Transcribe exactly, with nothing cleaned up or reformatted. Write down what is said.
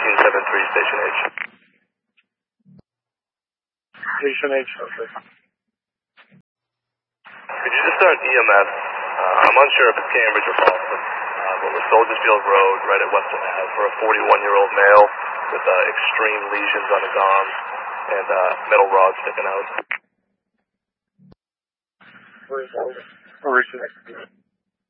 thirteen seven three, Station H. Station H, okay. Could you just start E M S? Uh, I'm unsure if it's Cambridge or Boston, uh, but we're Soldiers Field Road, right at Western Ave, for a forty-one-year-old male with uh, extreme lesions on his arms and uh, metal rods sticking out. Where is it? Where is it?